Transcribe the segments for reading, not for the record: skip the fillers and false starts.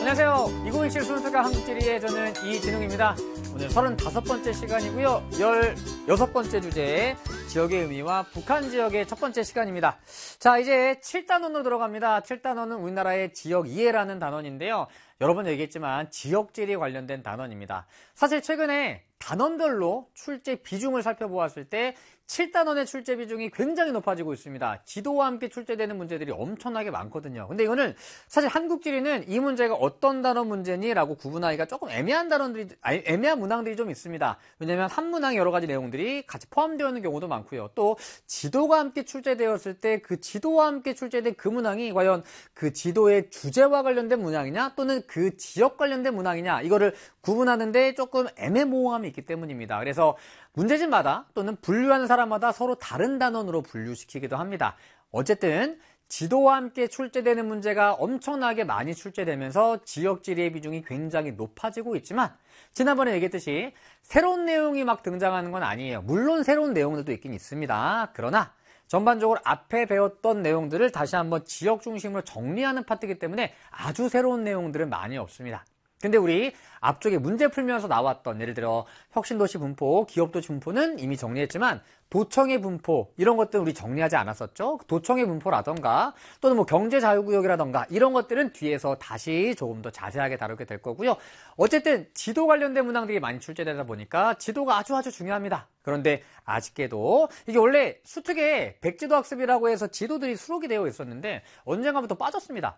안녕하세요. 2017 순수가 한국지리의 저는 이진웅입니다. 오늘 35번째 시간이고요. 16번째 주제, 지역의 의미와 북한 지역의 첫 번째 시간입니다. 자, 이제 7단원으로 들어갑니다. 7단원은 우리나라의 지역 이해라는 단원인데요. 여러 번 얘기했지만 지역지리 관련된 단원입니다. 사실 최근에 단원별로 출제 비중을 살펴보았을 때 7단원의 출제 비중이 굉장히 높아지고 있습니다. 지도와 함께 출제되는 문제들이 엄청나게 많거든요. 근데 이거는 사실 한국지리는 이 문제가 어떤 단원 문제니? 라고 구분하기가 조금 애매한 애매한 문항들이 좀 있습니다. 왜냐하면 한 문항에 여러 가지 내용들이 같이 포함되어 있는 경우도 많고요. 또 지도가 함께 출제되었을 때 그 지도와 함께 출제된 그 문항이 과연 그 지도의 주제와 관련된 문항이냐 또는 그 지역 관련된 문항이냐 이거를 구분하는데 조금 애매모호함이 있기 때문입니다. 그래서 문제집마다 또는 분류하는 사람마다 서로 다른 단원으로 분류시키기도 합니다. 어쨌든 지도와 함께 출제되는 문제가 엄청나게 많이 출제되면서 지역지리의 비중이 굉장히 높아지고 있지만 지난번에 얘기했듯이 새로운 내용이 막 등장하는 건 아니에요. 물론 새로운 내용들도 있긴 있습니다. 그러나 전반적으로 앞에 배웠던 내용들을 다시 한번 지역 중심으로 정리하는 파트이기 때문에 아주 새로운 내용들은 많이 없습니다. 근데 우리 앞쪽에 문제 풀면서 나왔던 예를 들어 혁신도시 분포, 기업도시 분포는 이미 정리했지만 도청의 분포 이런 것들은 우리 정리하지 않았었죠. 도청의 분포라던가 또는 뭐 경제자유구역이라던가 이런 것들은 뒤에서 다시 조금 더 자세하게 다루게 될 거고요. 어쨌든 지도 관련된 문항들이 많이 출제되다 보니까 지도가 아주 중요합니다. 그런데 아쉽게도 이게 원래 수특에 백지도 학습이라고 해서 지도들이 수록이 되어 있었는데 언젠가부터 빠졌습니다.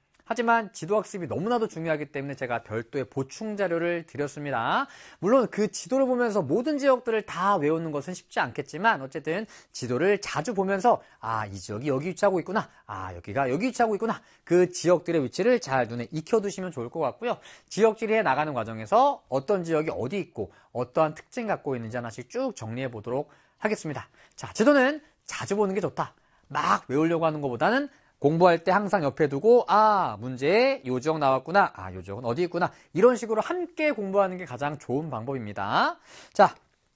하지만 지도학습이 너무나도 중요하기 때문에 제가 별도의 보충 자료를 드렸습니다. 물론 그 지도를 보면서 모든 지역들을 다 외우는 것은 쉽지 않겠지만 어쨌든 지도를 자주 보면서 이 지역이 여기 위치하고 있구나. 여기가 여기 위치하고 있구나. 그 지역들의 위치를 잘 눈에 익혀두시면 좋을 것 같고요. 지역지리에 나가는 과정에서 어떤 지역이 어디 있고 어떠한 특징 갖고 있는지 하나씩 쭉 정리해 보도록 하겠습니다. 자, 지도는 자주 보는 게 좋다. 막 외우려고 하는 것보다는 공부할 때 항상 옆에 두고 문제에 요 지역 나왔구나. 요 지역은 어디 있구나. 이런 식으로 함께 공부하는 게 가장 좋은 방법입니다. 자,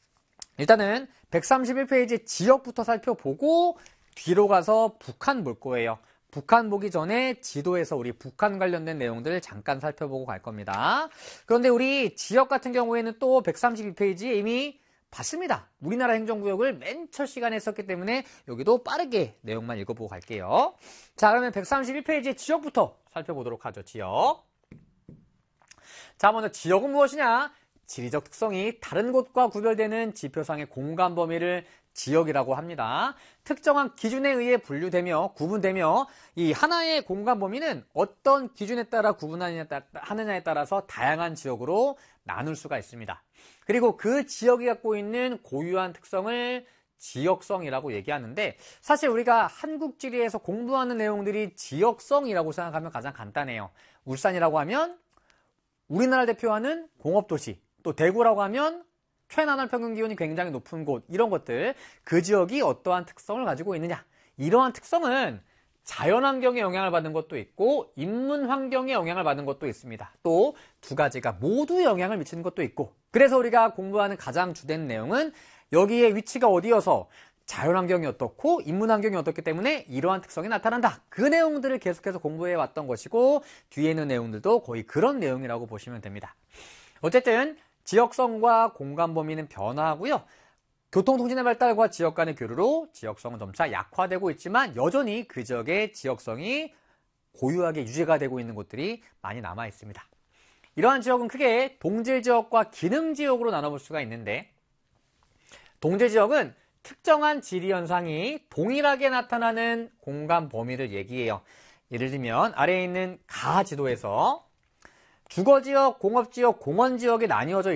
일단은 131페이지 지역부터 살펴보고 뒤로 가서 북한 볼 거예요. 북한 보기 전에 지도에서 우리 북한 관련된 내용들 잠깐 살펴보고 갈 겁니다. 그런데 우리 지역 같은 경우에는 또 132페이지에 이미 봤습니다. 우리나라 행정구역을 맨 첫 시간에 했었기 때문에 여기도 빠르게 내용만 읽어보고 갈게요. 자, 그러면 131페이지 지역부터 살펴보도록 하죠. 지역. 자, 먼저 지역은 무엇이냐? 지리적 특성이 다른 곳과 구별되는 지표상의 공간 범위를 지역이라고 합니다. 특정한 기준에 의해 분류되며 구분되며 이 하나의 공간 범위는 어떤 기준에 따라 구분하느냐에 따라서 다양한 지역으로 나눌 수가 있습니다. 그리고 그 지역이 갖고 있는 고유한 특성을 지역성이라고 얘기하는데 사실 우리가 한국지리에서 공부하는 내용들이 지역성이라고 생각하면 가장 간단해요. 울산이라고 하면 우리나라를 대표하는 공업도시, 또 대구라고 하면 최나날 평균 기온이 굉장히 높은 곳, 이런 것들, 그 지역이 어떠한 특성을 가지고 있느냐. 이러한 특성은 자연환경에 영향을 받는 것도 있고 인문 환경에 영향을 받는 것도 있습니다. 또 두 가지가 모두 영향을 미치는 것도 있고 그래서 우리가 공부하는 가장 주된 내용은 여기에 위치가 어디여서 자연환경이 어떻고 인문환경이 어떻기 때문에 이러한 특성이 나타난다. 그 내용들을 계속해서 공부해 왔던 것이고 뒤에 있는 내용들도 거의 그런 내용이라고 보시면 됩니다. 어쨌든 지역성과 공간 범위는 변화하고요. 교통통신의 발달과 지역 간의 교류로 지역성은 점차 약화되고 있지만 여전히 그 지역의 지역성이 고유하게 유지가 되고 있는 곳들이 많이 남아 있습니다. 이러한 지역은 크게 동질지역과 기능지역으로 나눠볼 수가 있는데 동질지역은 특정한 지리현상이 동일하게 나타나는 공간 범위를 얘기해요. 예를 들면 아래에 있는 가지도에서 주거지역, 공업지역, 공원지역에 나뉘어져